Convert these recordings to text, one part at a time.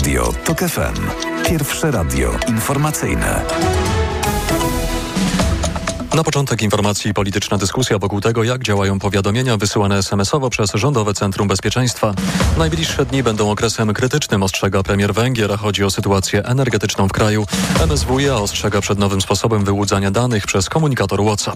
Radio TOK FM. Pierwsze radio informacyjne. Na początek informacji polityczna dyskusja wokół tego, jak działają powiadomienia wysyłane SMS-owo przez Rządowe Centrum Bezpieczeństwa. Najbliższe dni będą okresem krytycznym, ostrzega premier Węgier. Chodzi o sytuację energetyczną w kraju. MSWiA ostrzega przed nowym sposobem wyłudzania danych przez komunikator WhatsApp.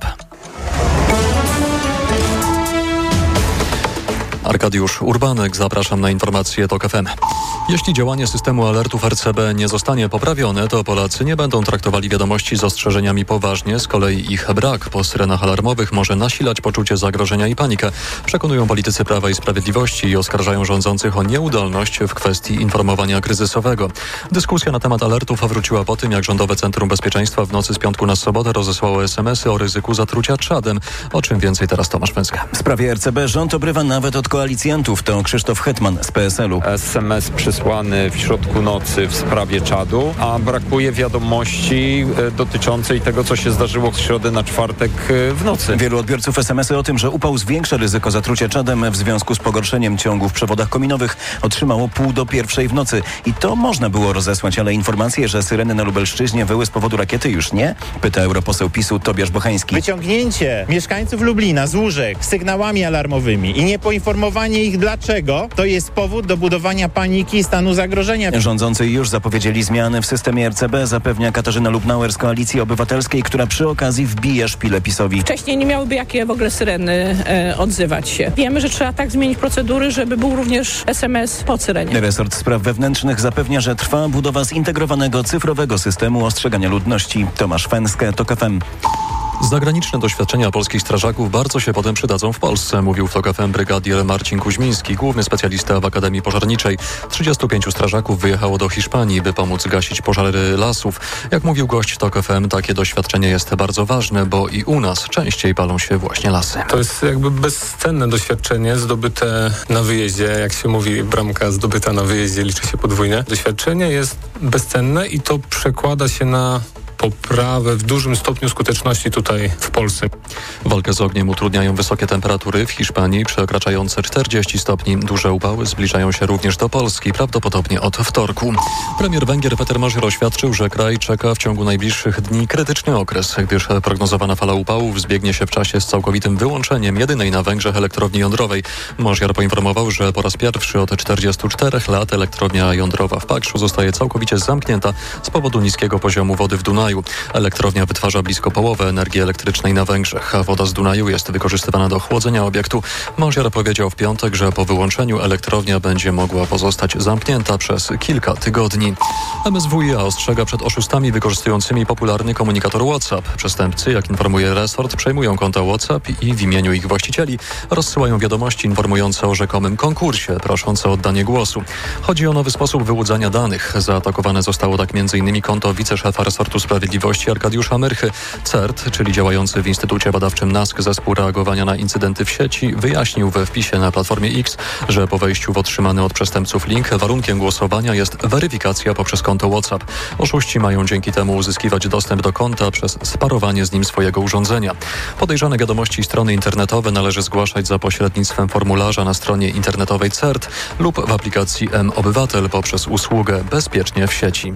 Arkadiusz Urbanek, zapraszam na informacje TOK FM. Jeśli działanie systemu alertów RCB nie zostanie poprawione, to Polacy nie będą traktowali wiadomości z ostrzeżeniami poważnie. Z kolei ich brak po syrenach alarmowych może nasilać poczucie zagrożenia i panikę. Przekonują politycy Prawa i Sprawiedliwości i oskarżają rządzących o nieudolność w kwestii informowania kryzysowego. Dyskusja na temat alertów wróciła po tym, jak Rządowe Centrum Bezpieczeństwa w nocy z piątku na sobotę rozesłało SMS-y o ryzyku zatrucia trzadem. O czym więcej teraz Tomasz Pęska. W sprawie RCB rząd obrywa nawet od koalicjantów. To Krzysztof Hetman z PSL-u. SMS przysłany w środku nocy w sprawie czadu, a brakuje wiadomości dotyczącej tego, co się zdarzyło w środę na czwartek w nocy. Wielu odbiorców SMS-y o tym, że upał zwiększa ryzyko zatrucia czadem w związku z pogorszeniem ciągu w przewodach kominowych, otrzymało 12:30 w nocy. I to można było rozesłać, ale informacje, że syreny na Lubelszczyźnie wyły z powodu rakiety, już nie? Pyta europoseł PiS-u Tobiasz Bochański. Wyciągnięcie mieszkańców Lublina z łóżek sygnałami alarmowymi i niepoinformowanie ich dlaczego, to jest powód do budowania paniki i stanu zagrożenia. Rządzący już zapowiedzieli zmiany w systemie RCB, zapewnia Katarzyna Lubnauer z Koalicji Obywatelskiej, która przy okazji wbije szpilę PiS-owi. Wcześniej nie miałyby jakie w ogóle syreny odzywać się. Wiemy, że trzeba tak zmienić procedury, żeby był również SMS po syrenie. Resort Spraw Wewnętrznych zapewnia, że trwa budowa zintegrowanego cyfrowego systemu ostrzegania ludności. Tomasz Fęskę, TOK FM. Zagraniczne doświadczenia polskich strażaków bardzo się potem przydadzą w Polsce, mówił w TOK FM brygadier Marcin Kuźmiński, główny specjalista w Akademii Pożarniczej. 35 strażaków wyjechało do Hiszpanii, by pomóc gasić pożary lasów. Jak mówił gość TOK FM, takie doświadczenie jest bardzo ważne, bo i u nas częściej palą się właśnie lasy. To jest jakby bezcenne doświadczenie zdobyte na wyjeździe. Jak się mówi, bramka zdobyta na wyjeździe liczy się podwójnie. Doświadczenie jest bezcenne i to przekłada się na poprawę w dużym stopniu skuteczności tutaj w Polsce. Walkę z ogniem utrudniają wysokie temperatury w Hiszpanii przekraczające 40 stopni. Duże upały zbliżają się również do Polski, prawdopodobnie od wtorku. Premier Węgier Peter Mosher oświadczył, że kraj czeka w ciągu najbliższych dni krytyczny okres, gdyż prognozowana fala upałów zbiegnie się w czasie z całkowitym wyłączeniem jedynej na Węgrzech elektrowni jądrowej. Mosher poinformował, że po raz pierwszy od 44 lat elektrownia jądrowa w Pakszu zostaje całkowicie zamknięta z powodu niskiego poziomu wody w Dunaju. Elektrownia wytwarza blisko połowę energii elektrycznej na Węgrzech, a woda z Dunaju jest wykorzystywana do chłodzenia obiektu. Mosier powiedział w piątek, że po wyłączeniu elektrownia będzie mogła pozostać zamknięta przez kilka tygodni. MSWiA ostrzega przed oszustami wykorzystującymi popularny komunikator WhatsApp. Przestępcy, jak informuje resort, przejmują konta WhatsApp i w imieniu ich właścicieli rozsyłają wiadomości informujące o rzekomym konkursie, prosząc o oddanie głosu. Chodzi o nowy sposób wyłudzania danych. Zaatakowane zostało tak m.in. konto wiceszefa resortu Sprawiedliwości Arkadiusza Myrchy. CERT, czyli działający w Instytucie Badawczym NASK Zespół Reagowania na Incydenty w sieci, wyjaśnił we wpisie na Platformie X, że po wejściu w otrzymany od przestępców link warunkiem głosowania jest weryfikacja poprzez konto WhatsApp. Oszuści mają dzięki temu uzyskiwać dostęp do konta przez sparowanie z nim swojego urządzenia. Podejrzane wiadomości i strony internetowe należy zgłaszać za pośrednictwem formularza na stronie internetowej CERT lub w aplikacji mObywatel poprzez usługę Bezpiecznie w sieci.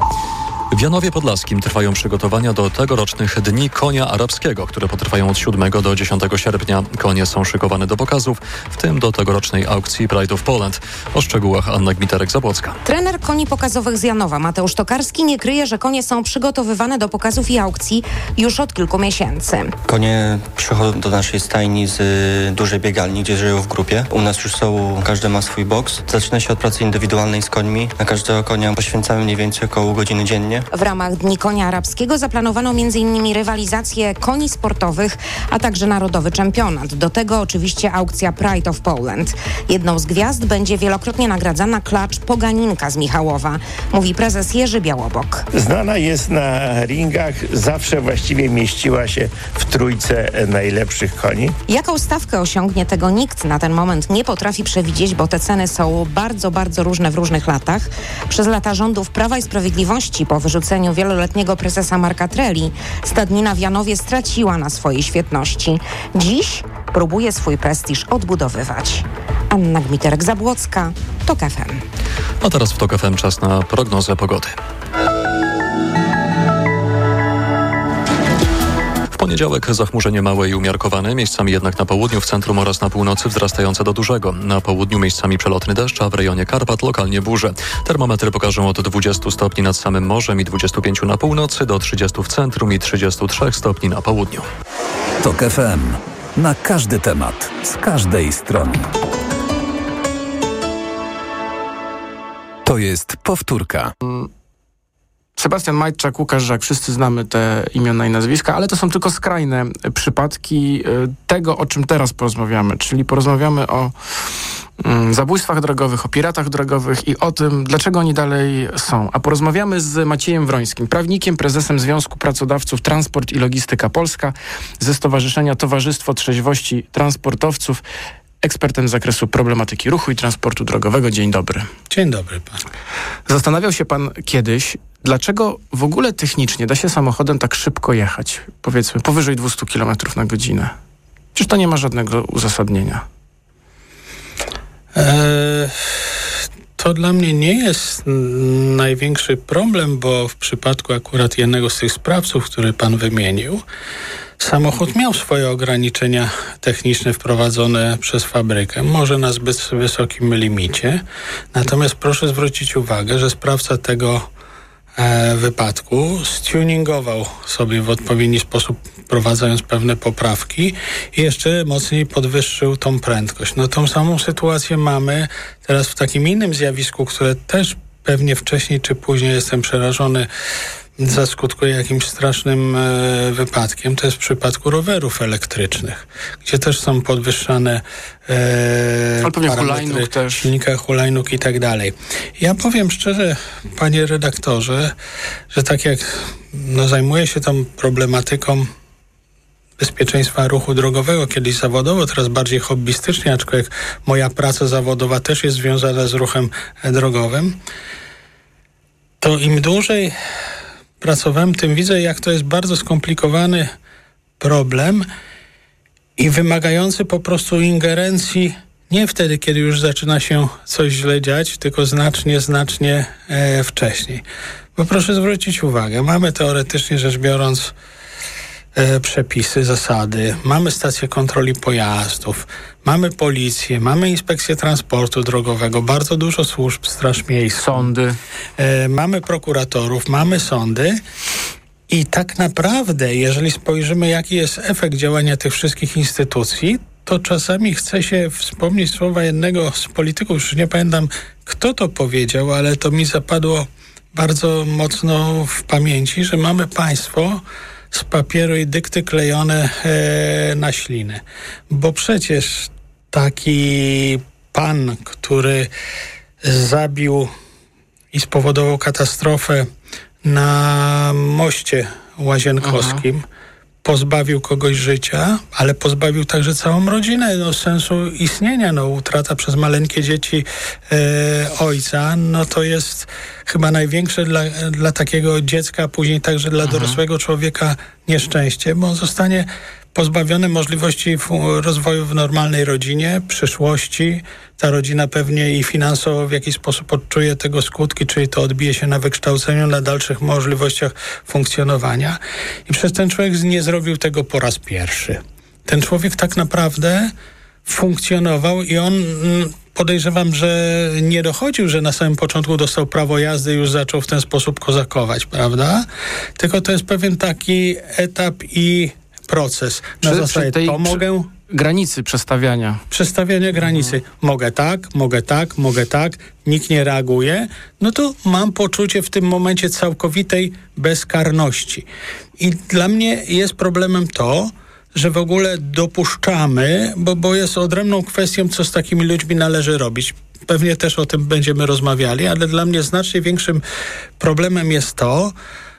W Janowie Podlaskim trwają przygotowania do tegorocznych Dni Konia Arabskiego, które potrwają od 7 do 10 sierpnia. Konie są szykowane do pokazów, w tym do tegorocznej aukcji Pride of Poland. O szczegółach Anna Gmiterek-Zabłocka. Trener koni pokazowych z Janowa Mateusz Tokarski nie kryje, że konie są przygotowywane do pokazów i aukcji już od kilku miesięcy. Konie przychodzą do naszej stajni z dużej biegalni, gdzie żyją w grupie. U nas już są, każdy ma swój boks. Zaczyna się od pracy indywidualnej z końmi. Na każdego konia poświęcamy mniej więcej około godziny dziennie. W ramach Dni Konia Arabskiego zaplanowano m.in. rywalizację koni sportowych, a także narodowy czempionat. Do tego oczywiście aukcja Pride of Poland. Jedną z gwiazd będzie wielokrotnie nagradzana klacz Poganinka z Michałowa, mówi prezes Jerzy Białobok. Znana jest na ringach, zawsze właściwie mieściła się w trójce najlepszych koni. Jaką stawkę osiągnie, tego nikt na ten moment nie potrafi przewidzieć, bo te ceny są bardzo, bardzo różne w różnych latach. Przez lata rządów Prawa i Sprawiedliwości po wyrzuceniu wieloletniego prezesa Marka Treli stadnina w Janowie straciła na swojej świetności. Dziś próbuje swój prestiż odbudowywać. Anna Gmiterek-Zabłocka, TOK FM. A teraz w TOK FM czas na prognozę pogody. W poniedziałek zachmurzenie małe i umiarkowane, miejscami jednak na południu, w centrum oraz na północy wzrastające do dużego. Na południu miejscami przelotny deszcz, a w rejonie Karpat lokalnie burze. Termometry pokażą od 20 stopni nad samym morzem i 25 na północy, do 30 w centrum i 33 stopni na południu. TOK FM. Na każdy temat, z każdej strony. To jest powtórka. Sebastian Majczak, Łukasz Żak, wszyscy znamy te imiona i nazwiska, ale to są tylko skrajne przypadki tego, o czym teraz porozmawiamy, czyli porozmawiamy o zabójstwach drogowych, o piratach drogowych i o tym, dlaczego oni dalej są. A porozmawiamy z Maciejem Wrońskim, prawnikiem, prezesem Związku Pracodawców Transport i Logistyka Polska, ze Stowarzyszenia Towarzystwo Trzeźwości Transportowców, ekspertem z zakresu problematyki ruchu i transportu drogowego. Dzień dobry. Dzień dobry pan. Zastanawiał się pan kiedyś, dlaczego w ogóle technicznie da się samochodem tak szybko jechać, powiedzmy powyżej 200 km na godzinę? Przecież to nie ma żadnego uzasadnienia. To dla mnie nie jest największy problem, bo w przypadku akurat jednego z tych sprawców, który pan wymienił, samochód miał swoje ograniczenia techniczne wprowadzone przez fabrykę, może na zbyt wysokim limicie. Natomiast proszę zwrócić uwagę, że sprawca tego wypadku stuningował sobie w odpowiedni sposób, wprowadzając pewne poprawki i jeszcze mocniej podwyższył tą prędkość. No tą samą sytuację mamy teraz w takim innym zjawisku, które też pewnie wcześniej czy później, jestem przerażony, zaskutkuje jakimś strasznym wypadkiem. To jest w przypadku rowerów elektrycznych, gdzie też są podwyższane parametry silnika, hulajnóg i tak dalej. Ja powiem szczerze, panie redaktorze, że tak jak zajmuję się tą problematyką bezpieczeństwa ruchu drogowego, kiedyś zawodowo, teraz bardziej hobbystycznie, aczkolwiek moja praca zawodowa też jest związana z ruchem drogowym, to im dłużej pracowałem, tym widzę, jak to jest bardzo skomplikowany problem i wymagający po prostu ingerencji nie wtedy, kiedy już zaczyna się coś źle dziać, tylko znacznie wcześniej. Bo proszę zwrócić uwagę, mamy teoretycznie rzecz biorąc przepisy, zasady, mamy stację kontroli pojazdów, mamy policję, mamy inspekcję transportu drogowego, bardzo dużo służb, straż miejska, sądy, mamy prokuratorów, mamy sądy i tak naprawdę, jeżeli spojrzymy, jaki jest efekt działania tych wszystkich instytucji, to czasami chce się wspomnieć słowa jednego z polityków, już nie pamiętam, kto to powiedział, ale to mi zapadło bardzo mocno w pamięci, że mamy państwo z papieru i dykty klejone na ślinę. Bo przecież taki pan, który zabił i spowodował katastrofę na moście Łazienkowskim, pozbawił kogoś życia, ale pozbawił także całą rodzinę sensu istnienia. Utrata przez maleńkie dzieci ojca, to jest chyba największe dla takiego dziecka, a później także dla dorosłego człowieka nieszczęście, bo on zostanie pozbawiony możliwości rozwoju w normalnej rodzinie, przyszłości. Ta rodzina pewnie i finansowo w jakiś sposób odczuje tego skutki, czyli to odbije się na wykształceniu, na dalszych możliwościach funkcjonowania. I przez ten człowiek nie zrobił tego po raz pierwszy. Ten człowiek tak naprawdę funkcjonował i on, podejrzewam, że nie dochodził, że na samym początku dostał prawo jazdy i już zaczął w ten sposób kozakować, prawda? Tylko to jest pewien taki etap i proces. Na zasadzie to mogę... granicy przestawiania. Przestawiania granicy. Mogę tak, nikt nie reaguje. No to mam poczucie w tym momencie całkowitej bezkarności. I dla mnie jest problemem to, że w ogóle dopuszczamy, bo jest odrębną kwestią, co z takimi ludźmi należy robić. Pewnie też o tym będziemy rozmawiali, ale dla mnie znacznie większym problemem jest to,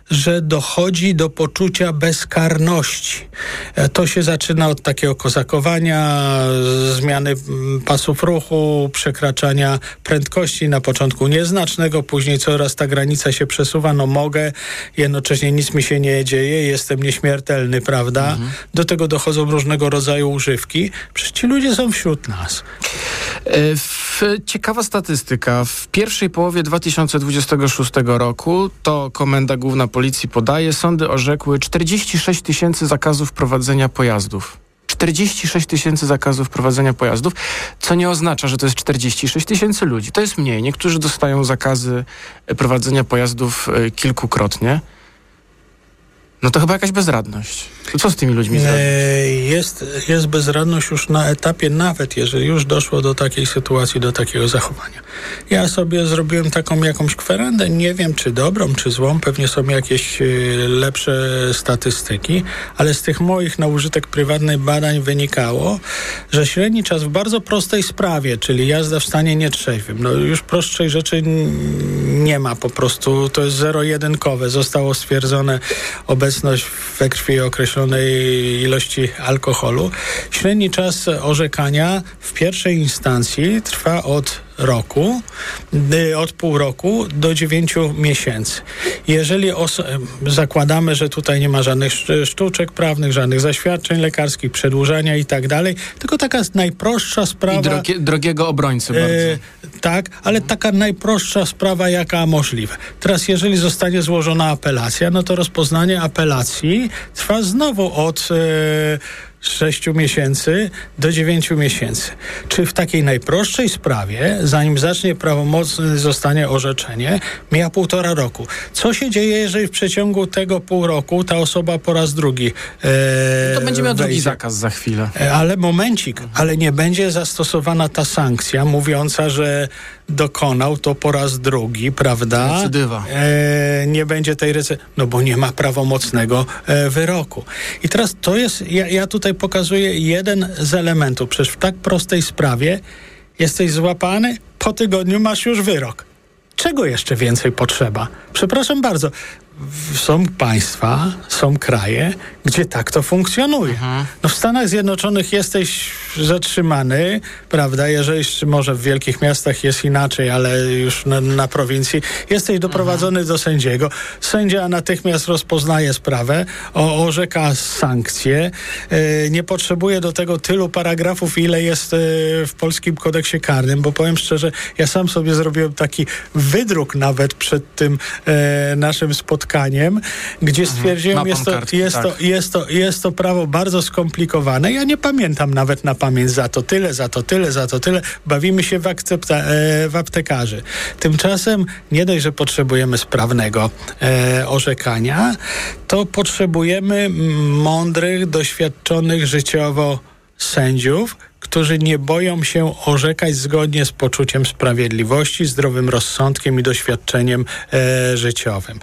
że dochodzi do poczucia bezkarności. To się zaczyna od takiego kozakowania, zmiany pasów ruchu, przekraczania prędkości, na początku nieznacznego, później coraz ta granica się przesuwa, no mogę, jednocześnie nic mi się nie dzieje, jestem nieśmiertelny, prawda? Do tego dochodzą różnego rodzaju używki. Przecież ci ludzie są wśród nas. Ciekawa statystyka. W pierwszej połowie 2026 roku, to Komenda Główna Policji podaje, sądy orzekły 46 tysięcy zakazów prowadzenia pojazdów. 46 tysięcy zakazów prowadzenia pojazdów, co nie oznacza, że to jest 46 tysięcy ludzi. To jest mniej. Niektórzy dostają zakazy prowadzenia pojazdów kilkukrotnie. No to chyba jakaś bezradność. To co z tymi ludźmi zrobić? Jest bezradność już na etapie, nawet jeżeli już doszło do takiej sytuacji, do takiego zachowania. Ja sobie zrobiłem taką jakąś kwerendę, nie wiem czy dobrą, czy złą, pewnie są jakieś lepsze statystyki, ale z tych moich na użytek prywatny badań wynikało, że średni czas w bardzo prostej sprawie, czyli jazda w stanie nietrzeźwym, no już prostszej rzeczy nie ma po prostu, to jest zero-jedynkowe. Zostało stwierdzone obecność we krwi określonej ilości alkoholu. Średni czas orzekania w pierwszej instancji trwa od pół roku do 9 miesięcy. Jeżeli zakładamy, że tutaj nie ma żadnych sztuczek prawnych, żadnych zaświadczeń lekarskich, przedłużania i tak dalej, tylko taka najprostsza sprawa... I drogiego obrońcy bardzo. Tak, ale taka najprostsza sprawa, jaka możliwe. Teraz, jeżeli zostanie złożona apelacja, no to rozpoznanie apelacji trwa znowu od 6 miesięcy do 9 miesięcy. Czy w takiej najprostszej sprawie, zanim zacznie prawomocne zostanie orzeczenie, mija 1,5 roku. Co się dzieje, jeżeli w przeciągu tego pół roku ta osoba po raz drugi to będzie miał drugi zakaz za chwilę. Ale momencik, ale nie będzie zastosowana ta sankcja mówiąca, że dokonał to po raz drugi, prawda? Recydywa. Nie będzie tej no bo nie ma prawomocnego wyroku. I teraz to jest, ja tutaj pokazuję jeden z elementów. Przecież w tak prostej sprawie jesteś złapany, po tygodniu masz już wyrok. Czego jeszcze więcej potrzeba? Przepraszam bardzo. Są państwa, są kraje, gdzie tak to funkcjonuje. No w Stanach Zjednoczonych jesteś zatrzymany, prawda, jeżeli może w wielkich miastach jest inaczej, ale już na prowincji jesteś doprowadzony do sędziego. Sędzia natychmiast rozpoznaje sprawę, orzeka sankcje. Nie potrzebuje do tego tylu paragrafów, ile jest w polskim kodeksie karnym, bo powiem szczerze, ja sam sobie zrobiłem taki wydruk nawet przed tym naszym spotkaniem, gdzie stwierdziłem, jest to prawo bardzo skomplikowane. Ja nie pamiętam nawet na pamięć za to tyle. Bawimy się w aptekarzy. Tymczasem nie dość, że potrzebujemy sprawnego orzekania, to potrzebujemy mądrych, doświadczonych życiowo sędziów, którzy nie boją się orzekać zgodnie z poczuciem sprawiedliwości, zdrowym rozsądkiem i doświadczeniem życiowym.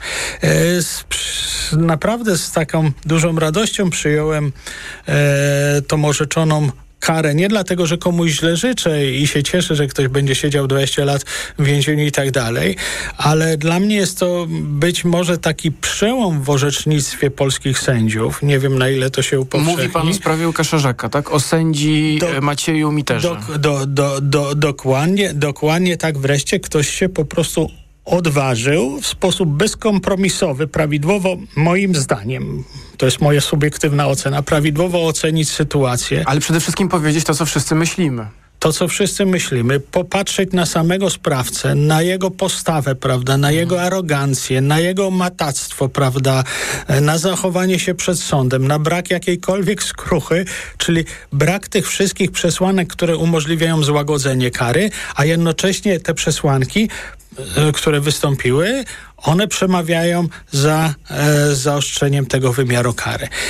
Naprawdę z taką dużą radością przyjąłem tą orzeczoną karę, nie dlatego, że komuś źle życzę i się cieszę, że ktoś będzie siedział 20 lat w więzieniu i tak dalej, ale dla mnie jest to być może taki przełom w orzecznictwie polskich sędziów. Nie wiem, na ile to się upowszechni. Mówi pan o sprawie Łukasza Żaka, tak? O sędzi Macieju Miterze. Dokładnie tak. Wreszcie ktoś się po prostu odważył w sposób bezkompromisowy, prawidłowo, moim zdaniem, to jest moja subiektywna ocena, prawidłowo ocenić sytuację. Ale przede wszystkim powiedzieć to, co wszyscy myślimy. To, co wszyscy myślimy, popatrzeć na samego sprawcę, na jego postawę, prawda, na jego arogancję, na jego matactwo, prawda, na zachowanie się przed sądem, na brak jakiejkolwiek skruchy, czyli brak tych wszystkich przesłanek, które umożliwiają złagodzenie kary, a jednocześnie te przesłanki, które wystąpiły, one przemawiają za zaostrzeniem tego wymiaru kary.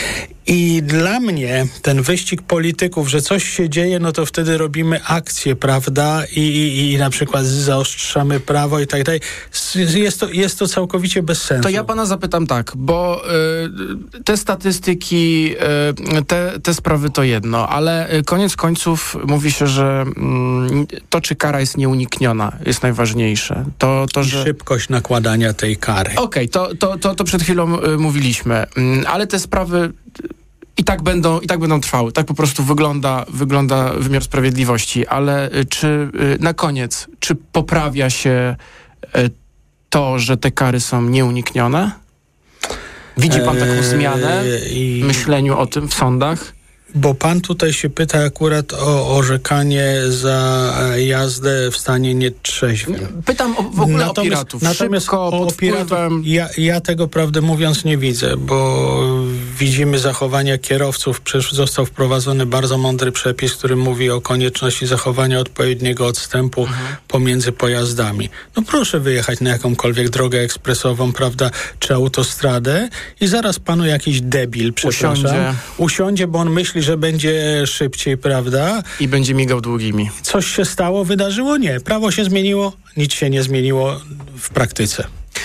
I dla mnie ten wyścig polityków, że coś się dzieje, no to wtedy robimy akcję, prawda? I na przykład zaostrzamy prawo i tak dalej. Jest to całkowicie bez sensu. To ja pana zapytam tak, bo te statystyki, te sprawy to jedno, ale koniec końców mówi się, że to, czy kara jest nieunikniona, jest najważniejsze. Że szybkość nakładania tej kary. Okej, to przed chwilą mówiliśmy, ale te sprawy i tak będą trwały. Tak po prostu wygląda wymiar sprawiedliwości. Ale czy na koniec, czy poprawia się to, że te kary są nieuniknione? Widzi pan taką zmianę w myśleniu o tym w sądach? Bo pan tutaj się pyta akurat o orzekanie za jazdę w stanie nietrzeźwym. Pytam w ogóle o piratów. Natomiast o piratów ja tego, prawdę mówiąc, nie widzę, bo widzimy zachowania kierowców. Przecież został wprowadzony bardzo mądry przepis, który mówi o konieczności zachowania odpowiedniego odstępu pomiędzy pojazdami. No proszę wyjechać na jakąkolwiek drogę ekspresową, prawda, czy autostradę i zaraz panu jakiś debil, usiądzie, bo on myśli, że będzie szybciej, prawda? I będzie migał długimi. Coś się stało, wydarzyło? Nie. Prawo się zmieniło, nic się nie zmieniło w praktyce.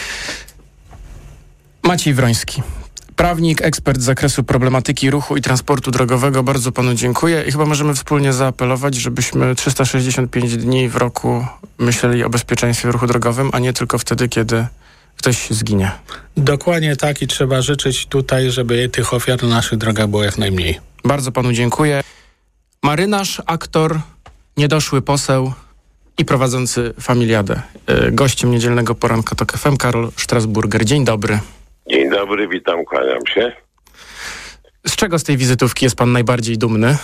Maciej Wroński, prawnik, ekspert z zakresu problematyki ruchu i transportu drogowego. Bardzo panu dziękuję i chyba możemy wspólnie zaapelować, żebyśmy 365 dni w roku myśleli o bezpieczeństwie w ruchu drogowym, a nie tylko wtedy, kiedy ktoś zginie. Dokładnie tak i trzeba życzyć tutaj, żeby tych ofiar na naszych drogach było jak najmniej. Bardzo panu dziękuję. Marynarz, aktor, niedoszły poseł i prowadzący Familiadę. Gościem niedzielnego poranka TOK FM Karol Strasburger. Dzień dobry. Dzień dobry, witam, kłaniam się. Z czego z tej wizytówki jest pan najbardziej dumny?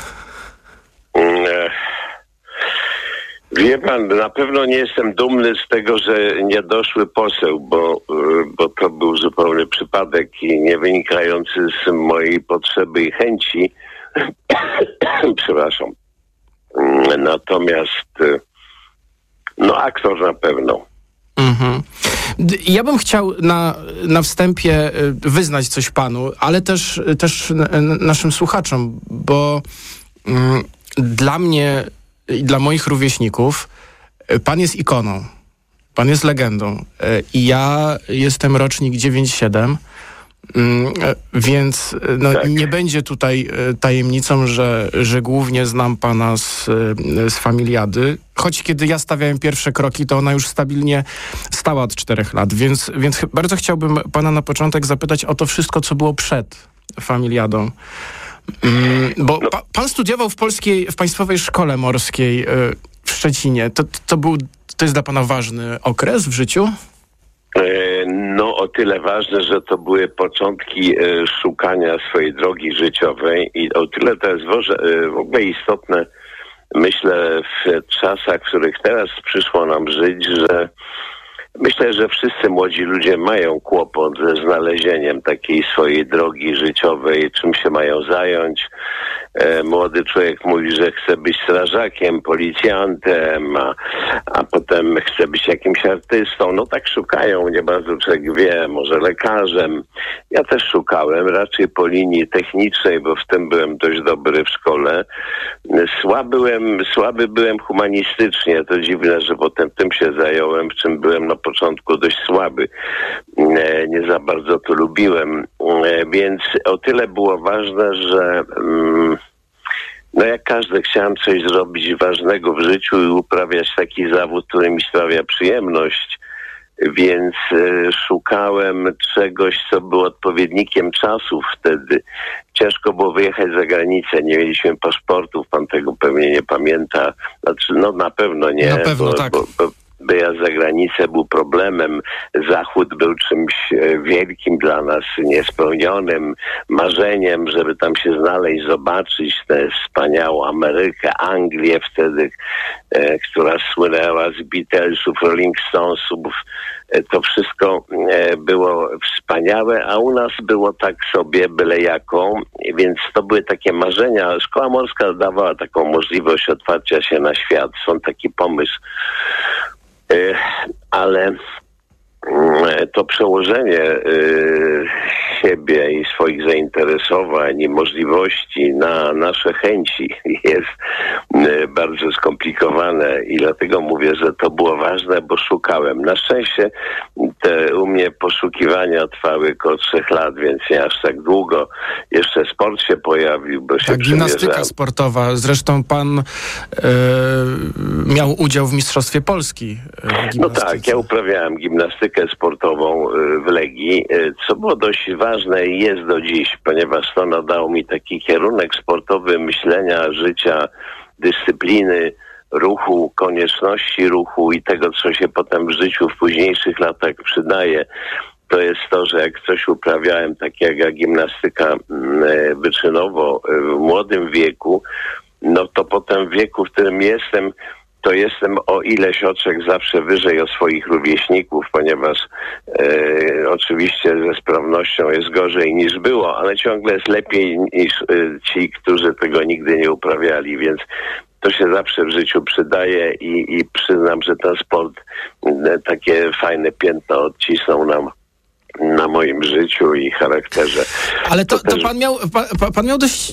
Wie pan, na pewno nie jestem dumny z tego, że niedoszły poseł, bo to był zupełny przypadek i nie wynikający z mojej potrzeby i chęci. Przepraszam. Natomiast aktor na pewno. Ja bym chciał na wstępie wyznać coś panu, ale też naszym słuchaczom, bo dla mnie i dla moich rówieśników pan jest ikoną, pan jest legendą i ja jestem rocznik 97, więc nie będzie tutaj tajemnicą, że głównie znam pana z Familiady, choć kiedy ja stawiałem pierwsze kroki, to ona już stabilnie stała od 4 lat, więc bardzo chciałbym pana na początek zapytać o to wszystko, co było przed Familiadą. Bo pan studiował w Państwowej Szkole Morskiej w Szczecinie. To jest dla pana ważny okres w życiu? O tyle ważne, że to były początki szukania swojej drogi życiowej i o tyle to jest w ogóle istotne, myślę, w czasach, w których teraz przyszło nam żyć, że myślę, że wszyscy młodzi ludzie mają kłopot ze znalezieniem takiej swojej drogi życiowej, czym się mają zająć. Młody człowiek mówi, że chce być strażakiem, policjantem, a potem chce być jakimś artystą. No tak szukają, nie bardzo człowiek wie, może lekarzem. Ja też szukałem, raczej po linii technicznej, bo w tym byłem dość dobry w szkole. Słaby byłem humanistycznie. To dziwne, że potem tym się zająłem, w czym byłem na początku dość słaby. Nie za bardzo to lubiłem. Więc o tyle było ważne, że jak każdy chciałem coś zrobić ważnego w życiu i uprawiać taki zawód, który mi sprawia przyjemność. Więc szukałem czegoś, co było odpowiednikiem czasów wtedy. Ciężko było wyjechać za granicę, nie mieliśmy paszportów, pan tego pewnie nie pamięta. Znaczy, na pewno nie. Na pewno tak. Wyjazd za granicę był problemem. Zachód był czymś wielkim dla nas, niespełnionym marzeniem, żeby tam się znaleźć, zobaczyć tę wspaniałą Amerykę, Anglię wtedy, która słynęła z Beatlesów, Rolling Stonesów. To wszystko było wspaniałe, a u nas było tak sobie byle jaką, więc to były takie marzenia. Szkoła Morska dawała taką możliwość otwarcia się na świat. Są taki pomysł. Ale to przełożenie siebie i swoich zainteresowań i możliwości na nasze chęci jest bardzo skomplikowane i dlatego mówię, że to było ważne, bo szukałem. Na szczęście u mnie poszukiwania trwały około 3 lat, więc nie aż tak długo. Jeszcze sport się pojawił, bo się gimnastyka sportowa. Zresztą pan miał udział w Mistrzostwie Polski w gimnastyce. No tak, ja uprawiałem gimnastykę sportową w Legii, co było dość ważne i jest do dziś, ponieważ to nadało mi taki kierunek sportowy myślenia, życia, dyscypliny, ruchu, konieczności ruchu i tego, co się potem w życiu w późniejszych latach przydaje. To jest to, że jak coś uprawiałem, tak jak gimnastyka wyczynowo w młodym wieku, no to potem w wieku, w którym jestem, to jestem o ileś oczek zawsze wyżej od swoich rówieśników, ponieważ oczywiście ze sprawnością jest gorzej niż było, ale ciągle jest lepiej niż ci, którzy tego nigdy nie uprawiali, więc to się zawsze w życiu przydaje i przyznam, że ten sport takie fajne piętno odcisnął na moim życiu i charakterze. Ale to pan miał dość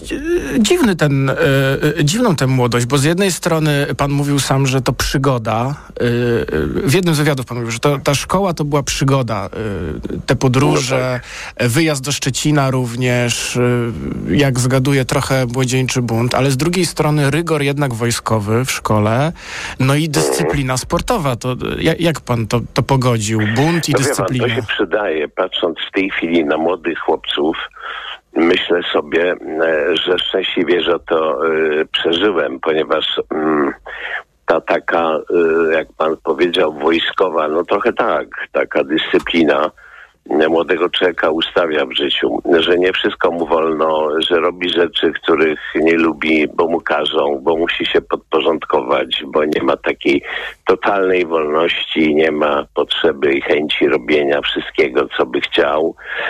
dziwną tę młodość, bo z jednej strony pan mówił sam, że to przygoda. W jednym z wywiadów pan mówił, że ta szkoła to była przygoda. Te podróże, wyjazd do Szczecina również, jak zgaduję, trochę młodzieńczy bunt, ale z drugiej strony rygor jednak wojskowy w szkole, no i dyscyplina sportowa. To jak pan to pogodził? Bunt i dyscyplina. To się przydaje. Patrząc w tej chwili na młodych chłopców, myślę sobie, że szczęśliwie, że to przeżyłem, ponieważ ta taka, jak pan powiedział, wojskowa, no trochę tak, taka dyscyplina młodego człowieka ustawia w życiu, że nie wszystko mu wolno, że robi rzeczy, których nie lubi, bo mu każą, bo musi się podporządkować, bo nie ma takiej totalnej wolności, nie ma potrzeby i chęci robienia wszystkiego, co by chciał.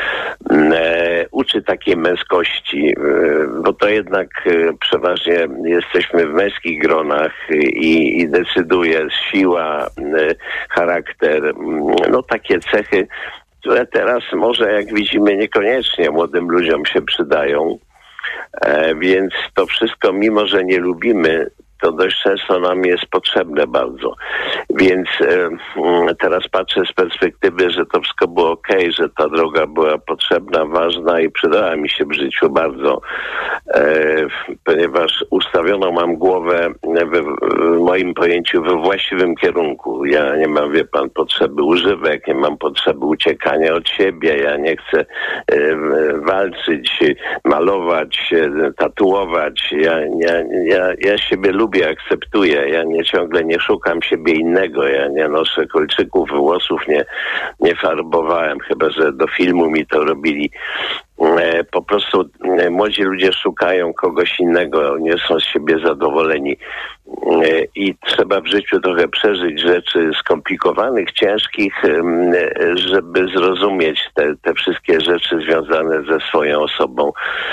Uczy takiej męskości, bo to jednak przeważnie jesteśmy w męskich gronach i decyduje siła, charakter, no takie cechy, które teraz może, jak widzimy, niekoniecznie młodym ludziom się przydają. Więc to wszystko, mimo że nie lubimy, to dość często nam jest potrzebne bardzo. Więc teraz patrzę z perspektywy, że to wszystko było okej, że ta droga była potrzebna, ważna i przydała mi się w życiu bardzo, ponieważ ustawioną mam głowę w moim pojęciu we właściwym kierunku. Ja nie mam, wie pan, potrzeby używek, nie mam potrzeby uciekania od siebie, ja nie chcę walczyć, malować, tatuować. Ja siebie lubię, akceptuję. Ja ciągle nie szukam siebie innego. Ja nie noszę kolczyków, włosów nie farbowałem, chyba że do filmu mi to robili. Po prostu młodzi ludzie szukają kogoś innego, nie są z siebie zadowoleni. I trzeba w życiu trochę przeżyć rzeczy skomplikowanych, ciężkich, żeby zrozumieć te wszystkie rzeczy związane ze swoją osobą.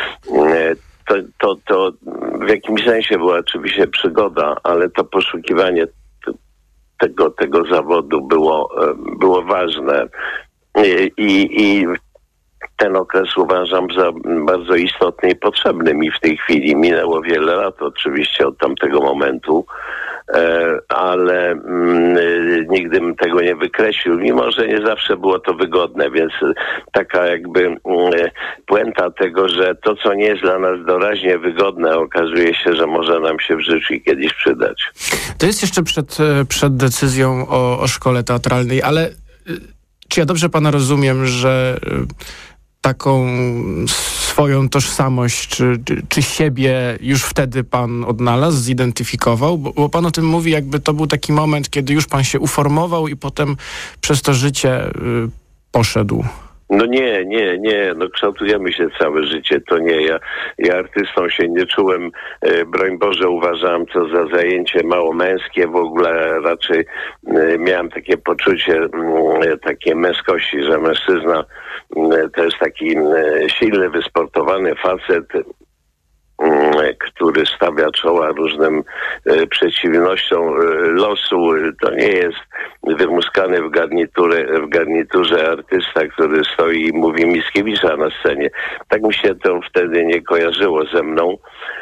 To w jakimś sensie była oczywiście przygoda, ale to poszukiwanie tego zawodu było ważne. I ten okres uważam za bardzo istotny i potrzebny mi w tej chwili. Minęło wiele lat oczywiście od tamtego momentu, ale nigdy bym tego nie wykreślił, mimo że nie zawsze było to wygodne, więc taka jakby puenta tego, że to, co nie jest dla nas doraźnie wygodne, okazuje się, że może nam się w życiu kiedyś przydać. To jest jeszcze przed decyzją o szkole teatralnej, ale czy ja dobrze pana rozumiem, że taką swoją tożsamość, czy siebie już wtedy pan odnalazł, zidentyfikował? Bo pan o tym mówi, jakby to był taki moment, kiedy już pan się uformował i potem przez to życie poszedł. No nie. No kształtujemy się całe życie. To nie. Ja artystą się nie czułem. Broń Boże, uważałem to za zajęcie mało męskie. W ogóle raczej miałem takie poczucie takiej męskości, że mężczyzna to jest taki silny, wysportowany facet, który stawia czoła różnym przeciwnościom losu. To nie jest wymuskany w garniturze artysta, który stoi i mówi Mickiewicza na scenie. Tak mi się to wtedy nie kojarzyło ze mną.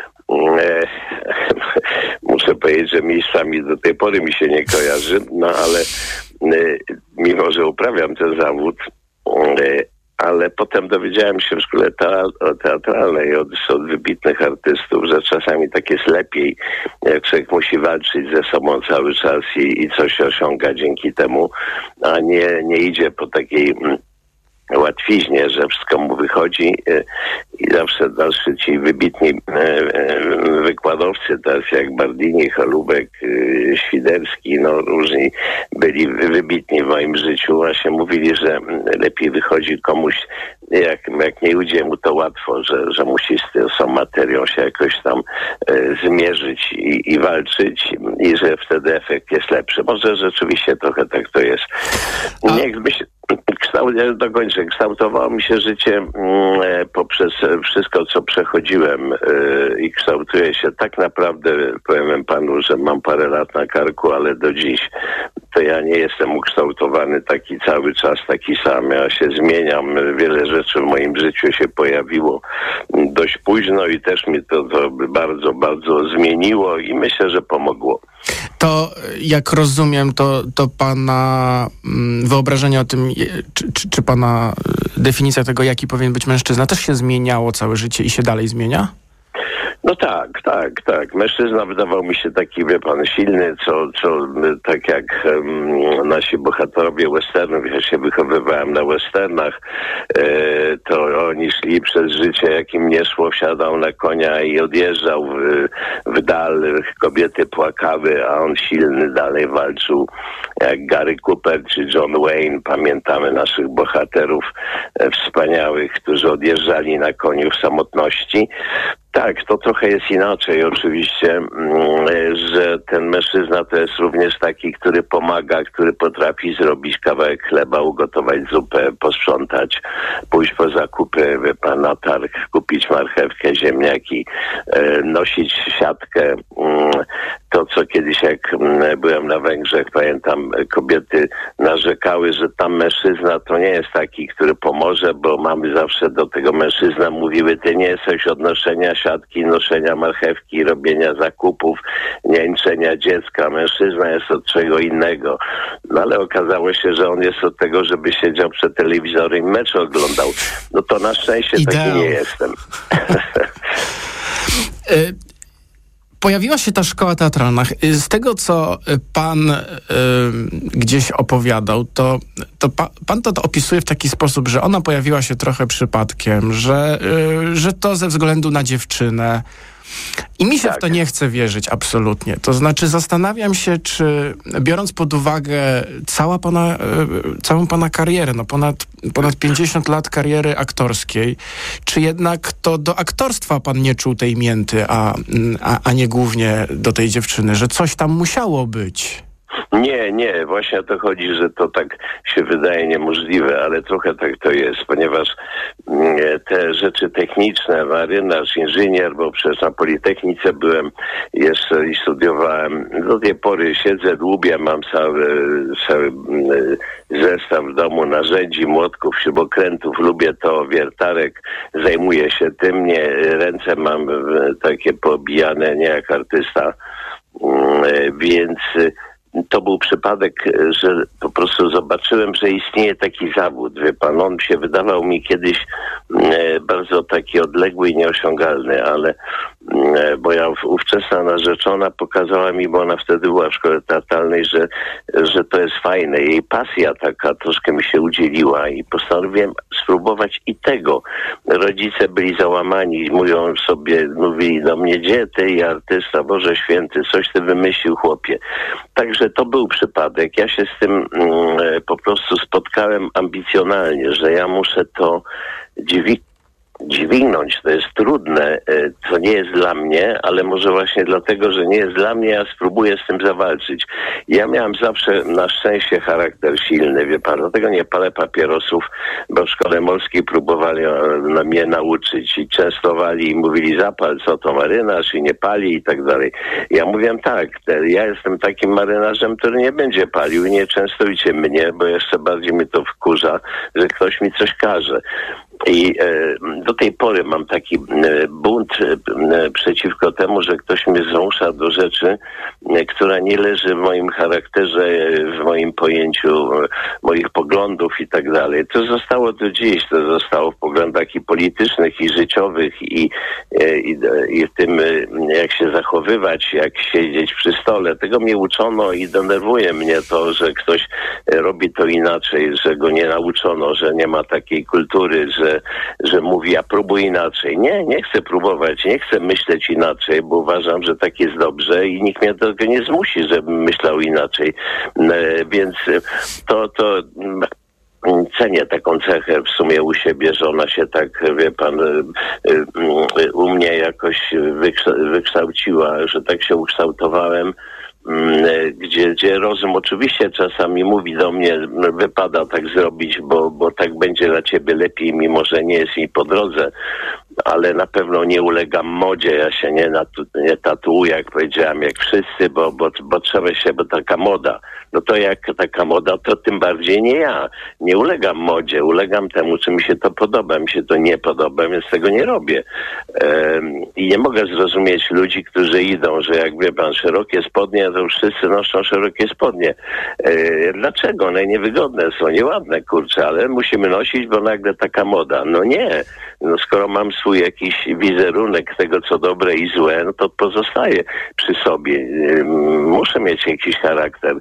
Muszę powiedzieć, że miejscami do tej pory mi się nie kojarzy, no ale mimo, że uprawiam ten zawód, ale potem dowiedziałem się w szkole teatralnej od wybitnych artystów, że czasami tak jest lepiej, jak człowiek musi walczyć ze sobą cały czas i coś osiąga dzięki temu, a nie idzie po takiej łatwiźnie, że wszystko mu wychodzi i zawsze dalszy ci wybitni wykładowcy, tacy jak Bardini, Cholubek, Świderski, no różni byli wybitni w moim życiu, właśnie mówili, że lepiej wychodzi komuś, jak nie ujdzie mu to łatwo, że musi z tą materią się jakoś tam zmierzyć i walczyć i że wtedy efekt jest lepszy. Może rzeczywiście trochę tak to jest. Dokończę. Kształtowało mi się życie poprzez wszystko, co przechodziłem i kształtuje się tak naprawdę, powiem panu, że mam parę lat na karku, ale do dziś to ja nie jestem ukształtowany taki cały czas, taki sam. Ja się zmieniam. Wiele rzeczy w moim życiu się pojawiło dość późno i też mi to bardzo, bardzo zmieniło i myślę, że pomogło. To, jak rozumiem, to pana wyobrażenie o tym, czy pana definicja tego, jaki powinien być mężczyzna, też się zmieniało całe życie i się dalej zmienia? No tak. Mężczyzna wydawał mi się taki, wie pan, silny, co tak jak nasi bohaterowie westernów, ja się wychowywałem na westernach, to oni szli przez życie, jak im nie szło, wsiadał na konia i odjeżdżał w dal, kobiety płakały, a on silny dalej walczył, jak Gary Cooper czy John Wayne. Pamiętamy naszych bohaterów wspaniałych, którzy odjeżdżali na koniu w samotności. Tak, to trochę jest inaczej oczywiście, że ten mężczyzna to jest również taki, który pomaga, który potrafi zrobić kawałek chleba, ugotować zupę, posprzątać, pójść po zakupy, wie pan, na targ, kupić marchewkę, ziemniaki, nosić siatkę. To, co kiedyś jak byłem na Węgrzech, pamiętam, kobiety narzekały, że tam mężczyzna to nie jest taki, który pomoże, bo mamy zawsze do tego mężczyzna mówiły, ty nie jesteś od noszenia siatki, noszenia marchewki, robienia zakupów, niańczenia dziecka. Mężczyzna jest od czego innego. No ale okazało się, że on jest od tego, żeby siedział przed telewizorem i mecz oglądał. No to na szczęście taki nie jestem. Pojawiła się ta szkoła teatralna. Z tego, co pan gdzieś opowiadał, to pan to opisuje w taki sposób, że ona pojawiła się trochę przypadkiem, że to ze względu na dziewczynę. I mi się w to nie chce wierzyć absolutnie. To znaczy zastanawiam się, czy biorąc pod uwagę całą pana karierę, no ponad 50 lat kariery aktorskiej, czy jednak to do aktorstwa pan nie czuł tej mięty, a nie głównie do tej dziewczyny, że coś tam musiało być? Nie, właśnie o to chodzi, że to tak się wydaje niemożliwe, ale trochę tak to jest, ponieważ te rzeczy techniczne, marynarz, inżynier, bo przecież na Politechnice byłem jeszcze i studiowałem, do tej pory siedzę, dłubię, mam cały zestaw w domu narzędzi, młotków, śrubokrętów, lubię to, wiertarek, zajmuję się tym, ręce mam takie poobijane, nie jak artysta, więc to był przypadek, że po prostu zobaczyłem, że istnieje taki zawód, wie pan, on się wydawał mi kiedyś bardzo taki odległy i nieosiągalny, ale moja ówczesna narzeczona pokazała mi, bo ona wtedy była w szkole teatralnej, że to jest fajne. Jej pasja taka troszkę mi się udzieliła i postanowiłem spróbować i tego. Rodzice byli załamani, mówili do mnie, gdzie ty, artysta, Boże Święty, coś ty wymyślił, chłopie. Także to był przypadek. Ja się z tym po prostu spotkałem ambicjonalnie, że ja muszę to dźwignąć. To jest trudne, to nie jest dla mnie, ale może właśnie dlatego, że nie jest dla mnie, ja spróbuję z tym zawalczyć. Ja miałem zawsze na szczęście charakter silny, wie pan, dlatego nie palę papierosów, bo w szkole morskiej próbowali mnie nauczyć i częstowali i mówili zapal, co to marynarz i nie pali i tak dalej. Ja mówiłem tak, ja jestem takim marynarzem, który nie będzie palił i nie częstujcie mnie, bo jeszcze bardziej mnie to wkurza, że ktoś mi coś każe. I do tej pory mam taki bunt przeciwko temu, że ktoś mnie zmusza do rzeczy, która nie leży w moim charakterze, w moim pojęciu moich poglądów i tak dalej. To zostało do dziś, to zostało w poglądach i politycznych, i życiowych, i w tym, jak się zachowywać, jak siedzieć przy stole. Tego mnie uczono i denerwuje mnie to, że ktoś robi to inaczej, że go nie nauczono, że nie ma takiej kultury, że mówi, a próbuj inaczej. Nie chcę próbować, nie chcę myśleć inaczej, bo uważam, że tak jest dobrze i nikt mnie do tego nie zmusi, żebym myślał inaczej. Więc to cenię taką cechę w sumie u siebie, że ona się tak, wie pan, u mnie jakoś wykształciła, że tak się ukształtowałem, gdzie rozum oczywiście czasami mówi do mnie, wypada tak zrobić, bo tak będzie dla ciebie lepiej, mimo że nie jest mi po drodze, ale na pewno nie ulegam modzie, ja się nie tatuuję, jak powiedziałem, jak wszyscy, bo trzeba się, bo taka moda. No to jak taka moda, to tym bardziej nie ja. Nie ulegam modzie, ulegam temu, czy mi się to podoba, mi się to nie podoba, więc tego nie robię. I nie mogę zrozumieć ludzi, którzy idą, że jak wie pan, szerokie spodnie, to wszyscy noszą szerokie spodnie. Dlaczego? One niewygodne są, nieładne, kurczę, ale musimy nosić, bo nagle taka moda. No nie. No skoro mam swój jakiś wizerunek tego, co dobre i złe, no to pozostaję przy sobie. Muszę mieć jakiś charakter,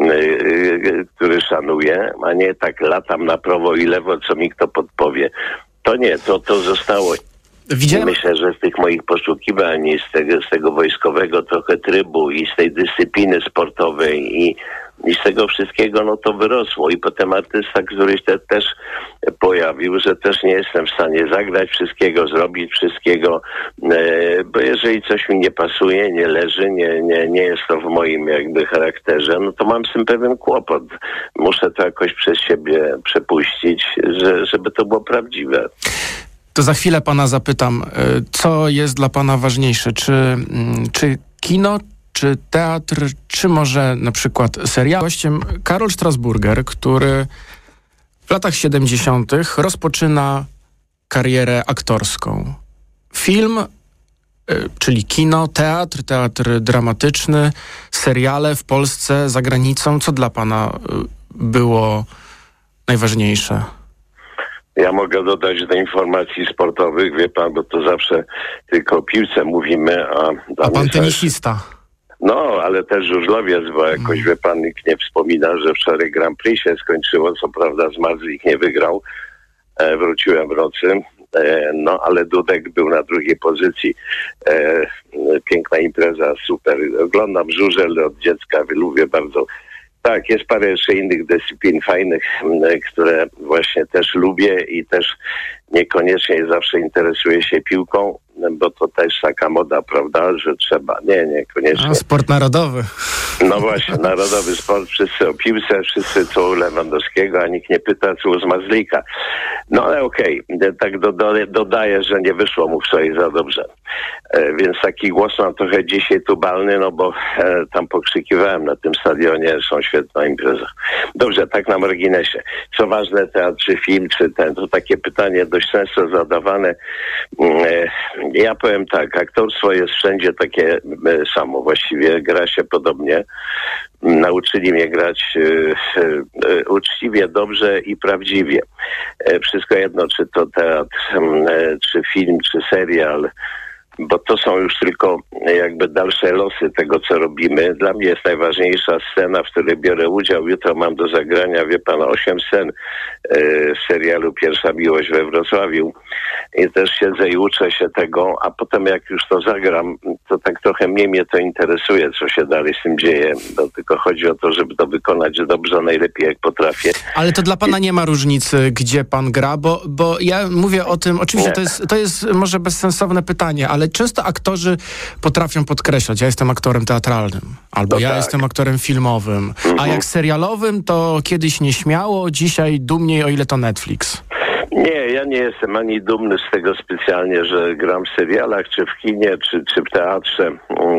który szanuję, a nie tak latam na prawo i lewo, co mi kto podpowie. To nie, to zostało. Myślę, że z tych moich poszukiwań i z tego wojskowego trochę trybu i z tej dyscypliny sportowej i z tego wszystkiego, no to wyrosło. I potem artysta, który się też pojawił, że też nie jestem w stanie zagrać wszystkiego, zrobić wszystkiego, bo jeżeli coś mi nie pasuje, nie leży, nie jest to w moim jakby charakterze, no to mam z tym pewien kłopot. Muszę to jakoś przez siebie przepuścić, żeby to było prawdziwe. To za chwilę pana zapytam, co jest dla pana ważniejsze? Czy kino, czy teatr, czy może na przykład serial? Gościem Karol Strasburger, który w latach 70. rozpoczyna karierę aktorską. Film, czyli kino, teatr dramatyczny, seriale w Polsce, za granicą. Co dla pana było najważniejsze? Ja mogę dodać do informacji sportowych, wie pan, bo to zawsze tylko o piłce mówimy. A pan tenisista? No, ale też żużlowiec, bo jakoś, wie pan, nikt nie wspomina, że wczoraj Grand Prix się skończyło, co prawda Zmarzlik nie wygrał. Wróciłem w nocy, no ale Dudek był na drugiej pozycji. Piękna impreza, super. Oglądam żużel od dziecka, lubię bardzo. Tak, jest parę jeszcze innych dyscyplin fajnych, które właśnie też lubię i też niekoniecznie zawsze interesuję się piłką, bo to też taka moda, prawda, że trzeba. Nie, koniecznie. Sport narodowy. No właśnie, narodowy sport, wszyscy o piłce, wszyscy co u Lewandowskiego, a nikt nie pyta, co u Zmarzlika. No ale okej, tak dodaję, że nie wyszło mu wczoraj za dobrze. Więc taki głos mam trochę dzisiaj tubalny, no bo tam pokrzykiwałem na tym stadionie, są świetna impreza. Dobrze, tak na marginesie. Co ważne, teatr czy film, czy ten, to takie pytanie dość często zadawane. Ja powiem tak, aktorstwo jest wszędzie takie samo właściwie, gra się podobnie. Nauczyli mnie grać uczciwie, dobrze i prawdziwie. Wszystko jedno, czy to teatr, czy film, czy serial, bo to są już tylko jakby dalsze losy tego, co robimy. Dla mnie jest najważniejsza scena, w której biorę udział. Jutro mam do zagrania, wie pan, 8 scen w serialu Pierwsza miłość we Wrocławiu. I też siedzę i uczę się tego, a potem jak już to zagram, to tak trochę mnie to interesuje, co się dalej z tym dzieje. To tylko chodzi o to, żeby to wykonać dobrze, najlepiej jak potrafię. Ale to dla pana nie ma różnicy, gdzie pan gra, bo ja mówię o tym, oczywiście to jest może bezsensowne pytanie, ale często aktorzy potrafią podkreślać, ja jestem aktorem teatralnym, albo ja jestem aktorem filmowym, a jak serialowym, to kiedyś nieśmiało, dzisiaj dumniej, o ile to Netflix. Nie, ja nie jestem ani dumny z tego specjalnie, że gram w serialach, czy w kinie, czy w teatrze.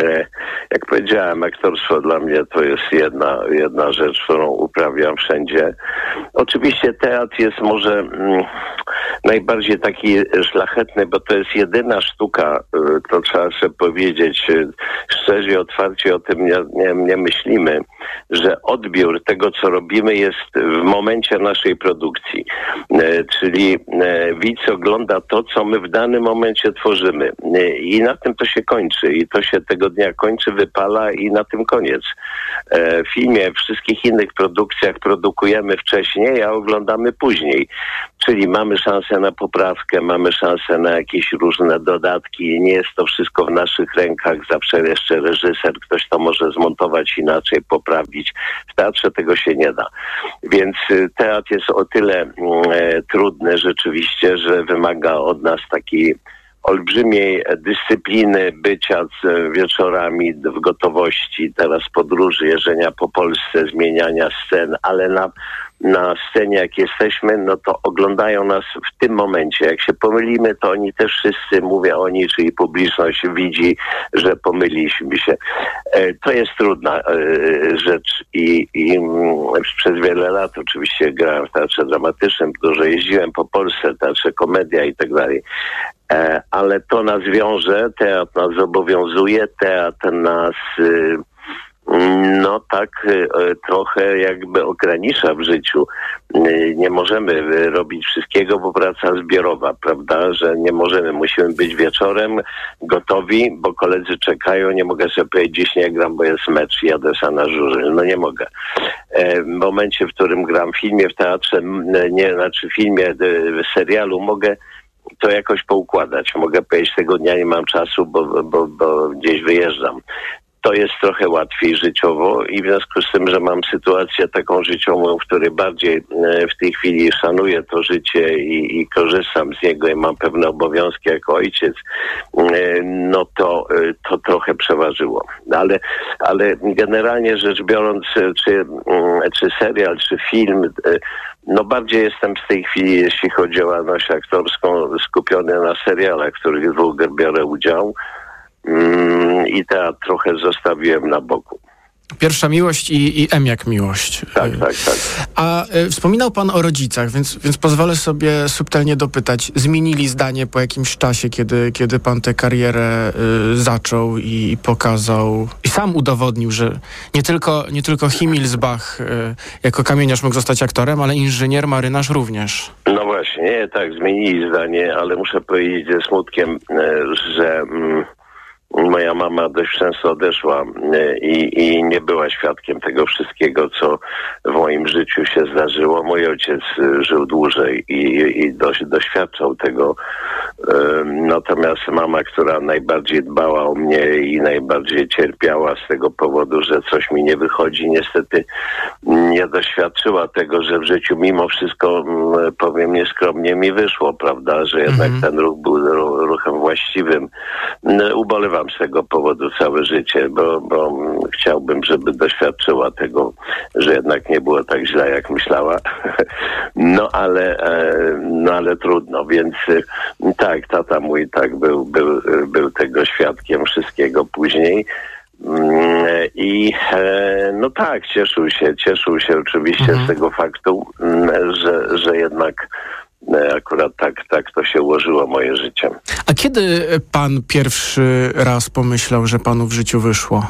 Jak powiedziałem, aktorstwo dla mnie to jest jedna rzecz, którą uprawiam wszędzie. Oczywiście teatr jest może najbardziej taki szlachetny, bo to jest jedyna sztuka, to trzeba sobie powiedzieć szczerze i otwarcie, o tym nie myślimy, że odbiór tego, co robimy, jest w momencie naszej produkcji. Czyli widz ogląda to, co my w danym momencie tworzymy. I na tym to się kończy. I to się tego dnia kończy, wypala i na tym koniec. W filmie, w wszystkich innych produkcjach produkujemy wcześniej, a oglądamy później. Czyli mamy szansę na poprawkę, mamy szansę na jakieś różne dodatki. Nie jest to wszystko w naszych rękach. Zawsze jeszcze reżyser, ktoś to może zmontować inaczej, poprawić. W teatrze tego się nie da. Więc teatr jest o tyle trudny rzeczywiście, że wymaga od nas takiej olbrzymiej dyscypliny, bycia wieczorami w gotowości, teraz podróży, jeżdżenia po Polsce, zmieniania scen, ale na scenie jak jesteśmy, no to oglądają nas w tym momencie. Jak się pomylimy, to oni też wszyscy, mówię oni, czyli publiczność widzi, że pomyliliśmy się. To jest trudna rzecz i przez wiele lat oczywiście grałem w teatrze dramatycznym, dużo jeździłem po Polsce, teatrze komedia i tak dalej. Ale to nas wiąże, teatr nas zobowiązuje, teatr nas trochę jakby ogranicza w życiu. Nie możemy robić wszystkiego, bo praca zbiorowa, prawda, że nie możemy, musimy być wieczorem gotowi, bo koledzy czekają, nie mogę sobie powiedzieć, dziś nie gram, bo jest mecz, jadę sam na żużel, no nie mogę. W momencie, w którym gram w filmie, w teatrze, w filmie, w serialu mogę to jakoś poukładać. Mogę powiedzieć, tego dnia nie mam czasu, bo gdzieś wyjeżdżam. To jest trochę łatwiej życiowo i w związku z tym, że mam sytuację taką życiową, w której bardziej w tej chwili szanuję to życie i korzystam z niego i mam pewne obowiązki jako ojciec, no to trochę przeważyło. Ale generalnie rzecz biorąc, czy serial, czy film, no bardziej jestem w tej chwili, jeśli chodzi o działalność aktorską, skupiony na serialach, w których biorę udział. I teatr trochę zostawiłem na boku. Pierwsza miłość i M jak miłość. Tak. A wspominał pan o rodzicach, więc pozwolę sobie subtelnie dopytać. Zmienili zdanie po jakimś czasie, kiedy pan tę karierę zaczął i pokazał, i sam udowodnił, że nie tylko Himmelsbach jako kamieniarz mógł zostać aktorem, ale inżynier, marynarz również. No właśnie, tak, zmienili zdanie, ale muszę powiedzieć ze smutkiem, że moja mama dość często odeszła i nie była świadkiem tego wszystkiego, co w moim życiu się zdarzyło. Mój ojciec żył dłużej i doświadczał tego. Natomiast mama, która najbardziej dbała o mnie i najbardziej cierpiała z tego powodu, że coś mi nie wychodzi, niestety nie doświadczyła tego, że w życiu mimo wszystko, powiem nieskromnie, mi wyszło, prawda, że jednak ten ruch był ruchem właściwym. Ubolewam z tego powodu całe życie, bo chciałbym, żeby doświadczyła tego, że jednak nie było tak źle, jak myślała. No ale trudno, więc tak, tata mój tak był tego świadkiem wszystkiego później. I no tak, cieszył się oczywiście z tego faktu, że jednak akurat tak to się ułożyło moje życie. A kiedy pan pierwszy raz pomyślał, że panu w życiu wyszło?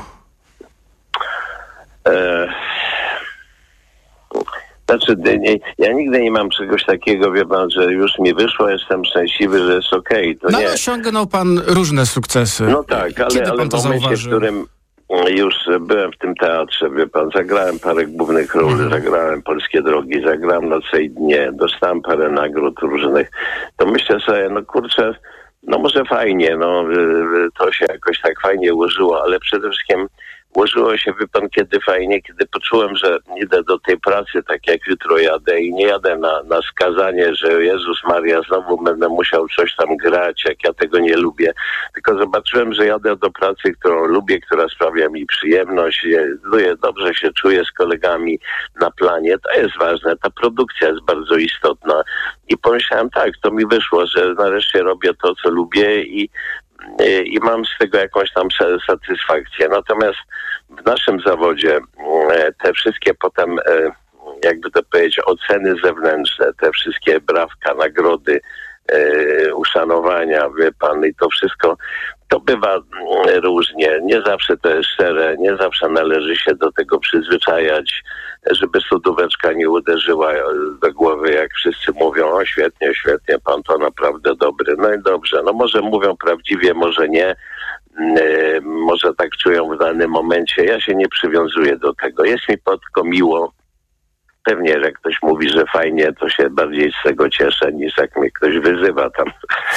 Znaczy, ja nigdy nie mam czegoś takiego, wie pan, że już mi wyszło, jestem szczęśliwy, że jest okej. To nie. Ale osiągnął pan różne sukcesy. No tak, ale w momencie, w którym już byłem w tym teatrze, wie pan, zagrałem parę głównych ról, zagrałem Polskie Drogi, zagrałem Noce i Dnie, dostałem parę nagród różnych, to myślę sobie, no kurczę, no może fajnie, to się jakoś tak fajnie ułożyło, ale przede wszystkim ułożyło się, wie pan, kiedy fajnie, kiedy poczułem, że idę do tej pracy, tak jak jutro jadę i nie jadę na skazanie, że Jezus Maria, znowu będę musiał coś tam grać, jak ja tego nie lubię, tylko zobaczyłem, że jadę do pracy, którą lubię, która sprawia mi przyjemność, dobrze się czuję z kolegami na planie, to jest ważne, ta produkcja jest bardzo istotna i pomyślałem, tak, to mi wyszło, że nareszcie robię to, co lubię i mam z tego jakąś tam satysfakcję. Natomiast w naszym zawodzie te wszystkie potem, jakby to powiedzieć, oceny zewnętrzne, te wszystkie brawka, nagrody, uszanowania, wie pan, i to wszystko, to bywa różnie. Nie zawsze to jest szczere, nie zawsze należy się do tego przyzwyczajać, żeby studóweczka nie uderzyła do głowy, jak wszyscy mówią, o świetnie, pan to naprawdę dobry. No i dobrze, może mówią prawdziwie, może nie, może tak czują w danym momencie. Ja się nie przywiązuję do tego. Jest mi tylko miło. Pewnie, jak ktoś mówi, że fajnie, to się bardziej z tego cieszę, niż jak mnie ktoś wyzywa tam.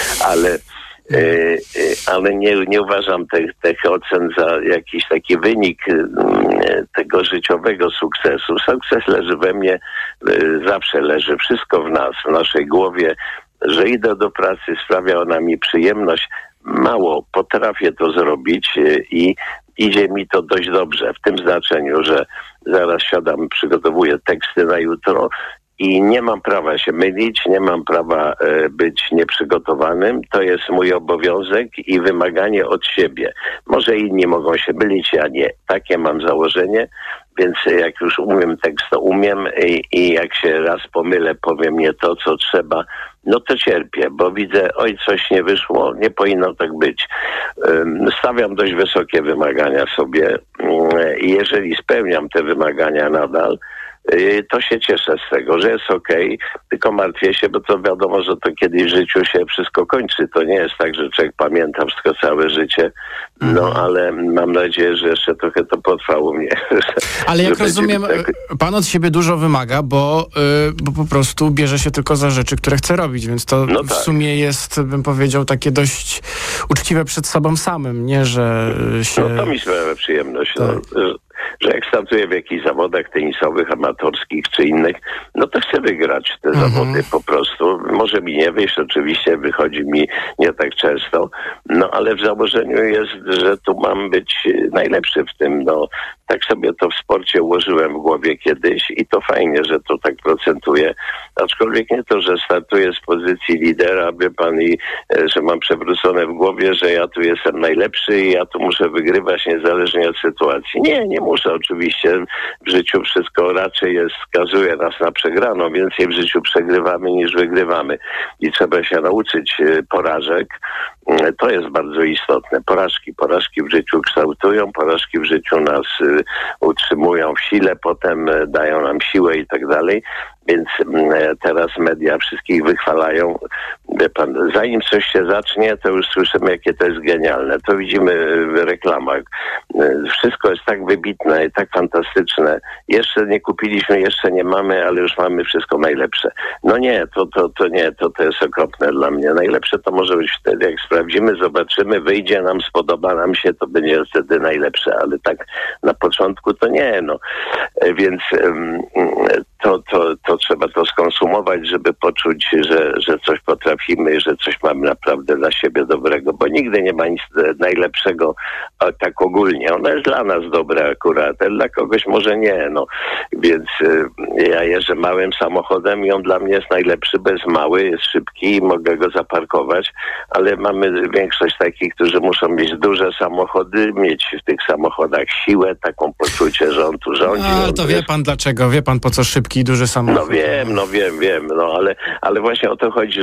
Ale nie uważam tych ocen za jakiś taki wynik tego życiowego sukcesu. Sukces leży we mnie, zawsze leży. Wszystko w nas, w naszej głowie, że idę do pracy, sprawia ona mi przyjemność. Mało potrafię to zrobić i idzie mi to dość dobrze, w tym znaczeniu, że zaraz siadam, przygotowuję teksty na jutro i nie mam prawa się mylić, nie mam prawa być nieprzygotowanym. To jest mój obowiązek i wymaganie od siebie. Może inni mogą się mylić, ja nie. Takie mam założenie, więc jak już umiem tekst, to umiem i jak się raz pomylę, powiem nie to, co trzeba, no to cierpię, bo widzę, oj, coś nie wyszło, nie powinno tak być. Stawiam dość wysokie wymagania sobie i jeżeli spełniam te wymagania nadal, to się cieszę z tego, że jest okej, tylko martwię się, bo to wiadomo, że to kiedyś w życiu się wszystko kończy. To nie jest tak, że człowiek pamięta wszystko całe życie, ale mam nadzieję, że jeszcze trochę to potrwa u mnie. Ale jak rozumiem, pan od siebie dużo wymaga, bo po prostu bierze się tylko za rzeczy, które chce robić, więc to w sumie jest, bym powiedział, takie dość uczciwe przed sobą samym, nie, że się... No to mi sprawia przyjemność, że jak startuję w jakichś zawodach tenisowych, amatorskich czy innych, no to chcę wygrać te zawody po prostu. Może mi nie wyjść, oczywiście wychodzi mi nie tak często, ale w założeniu jest, że tu mam być najlepszy w tym. Tak sobie to w sporcie ułożyłem w głowie kiedyś i to fajnie, że to tak procentuje. Aczkolwiek nie to, że startuję z pozycji lidera, wie pan, i że mam przewrócone w głowie, że ja tu jestem najlepszy i ja tu muszę wygrywać niezależnie od sytuacji. Nie muszę oczywiście. W życiu wszystko raczej skazuje nas na przegraną. Więcej w życiu przegrywamy niż wygrywamy. I trzeba się nauczyć porażek. To jest bardzo istotne. Porażki w życiu kształtują, porażki w życiu nas utrzymują w sile, potem dają nam siłę i tak dalej. Więc teraz media wszystkich wychwalają. Wie pan, zanim coś się zacznie, to już słyszymy, jakie to jest genialne. To widzimy w reklamach. Wszystko jest tak wybitne i tak fantastyczne. Jeszcze nie kupiliśmy, jeszcze nie mamy, ale już mamy wszystko najlepsze. No nie, to jest okropne dla mnie. Najlepsze to może być wtedy, jak sprawdzimy, zobaczymy, wyjdzie nam, spodoba nam się, to będzie wtedy najlepsze, ale tak na początku to nie, Więc to trzeba to skonsumować, żeby poczuć, że coś potrafimy, że coś mamy naprawdę dla siebie dobrego, bo nigdy nie ma nic najlepszego tak ogólnie. Ono jest dla nas dobre akurat, ale dla kogoś może nie, Więc ja jeżdżę małym samochodem i on dla mnie jest najlepszy, bo jest mały, jest szybki i mogę go zaparkować, ale mamy większość takich, którzy muszą mieć duże samochody, mieć w tych samochodach siłę, taką poczucie, że on tu rządzi. Ale to wie pan dlaczego, wie pan po co szybki i duży samochód? Wiem, ale właśnie o to chodzi,